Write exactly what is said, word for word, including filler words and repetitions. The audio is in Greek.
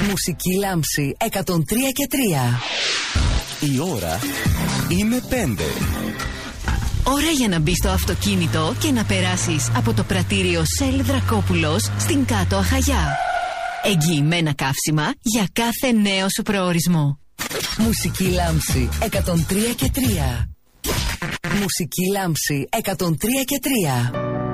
Μουσική λάμψη εκατόν τρία και τρία. Η ώρα είναι πέντε. Ώρα για να μπεις στο αυτοκίνητο και να περάσεις από το πρατήριο Shell Δρακόπουλος στην Κάτω Αχαγιά. Εγγυημένα καύσιμα για κάθε νέο σου προορισμό. Μουσική λάμψη εκατόν τρία και τρία. Μουσική λάμψη εκατόν τρία και τρία.